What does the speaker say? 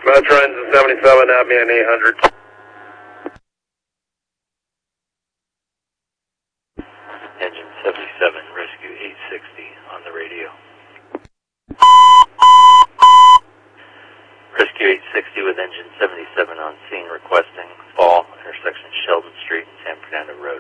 Metro engine 77, have me an 800. Engine 77, rescue 860 on the radio. Rescue 860 with engine 77 on scene requesting fall, intersection Sheldon Street and San Fernando Road.